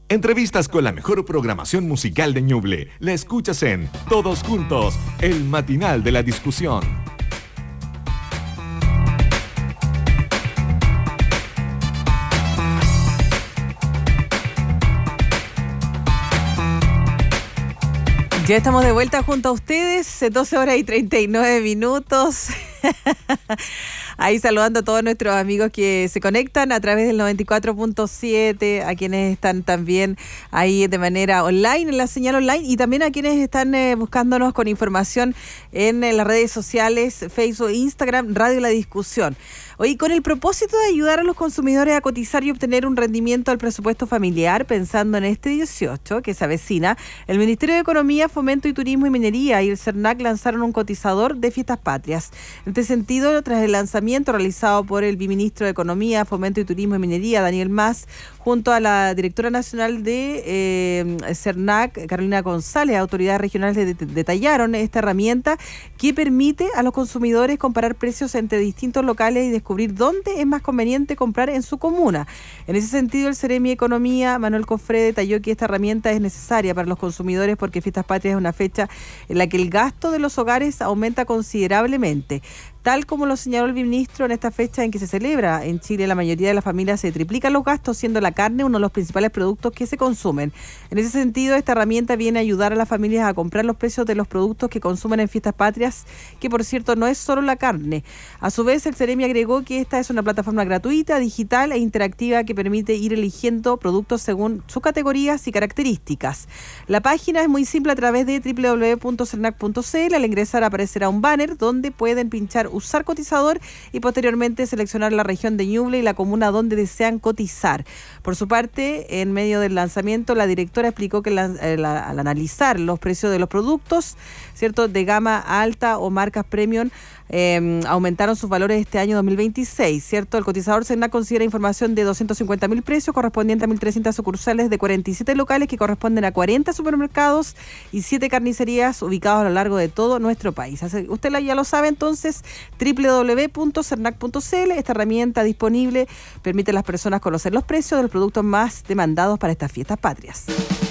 Entrevistas con la mejor programación musical de Ñuble. La escuchas en Todos Juntos, el matinal de la discusión. Ya estamos de vuelta junto a ustedes, 12 horas y 39 minutos. Ahí saludando a todos nuestros amigos que se conectan a través del 94.7, a quienes están también ahí de manera online, en la señal online, y también a quienes están buscándonos con información en las redes sociales, Facebook, Instagram, Radio La Discusión. Hoy, con el propósito de ayudar a los consumidores a cotizar y obtener un rendimiento al presupuesto familiar, pensando en este 18 que se avecina, el Ministerio de Economía, Fomento y Turismo y Minería y el CERNAC lanzaron un cotizador de fiestas patrias. En este sentido, tras el lanzamiento realizado por el viceministro de Economía, Fomento y Turismo y Minería, Daniel Mas, junto a la directora nacional de CERNAC, Carolina González, autoridades regionales detallaron esta herramienta que permite a los consumidores comparar precios entre distintos locales y descubrir dónde es más conveniente comprar en su comuna. En ese sentido, el Seremi de Economía, Manuel Cofré, detalló que esta herramienta es necesaria para los consumidores porque Fiestas Patrias es una fecha en la que el gasto de los hogares aumenta considerablemente. Tal como lo señaló el ministro, en esta fecha en que se celebra en Chile, la mayoría de las familias se triplican los gastos, siendo la carne uno de los principales productos que se consumen. En ese sentido, esta herramienta viene a ayudar a las familias a comprar los precios de los productos que consumen en Fiestas Patrias, que por cierto no es solo la carne. A su vez, el Seremi agregó que esta es una plataforma gratuita, digital e interactiva que permite ir eligiendo productos según sus categorías y características. La página es muy simple a través de www.cernac.cl. Al ingresar aparecerá un banner donde pueden pinchar usar cotizador y posteriormente seleccionar la región de Ñuble y la comuna donde desean cotizar. Por su parte, en medio del lanzamiento, la directora explicó que al analizar los precios de los productos, ¿cierto?, de gama alta o marcas premium, aumentaron sus valores este año 2026, ¿cierto? El cotizador CERNAC considera información de 250.000 precios correspondiente a 1.300 sucursales de 47 locales que corresponden a 40 supermercados y 7 carnicerías ubicados a lo largo de todo nuestro país. Usted ya lo sabe, entonces, www.cernac.cl. Esta herramienta disponible permite a las personas conocer los precios de los productos más demandados para estas fiestas patrias.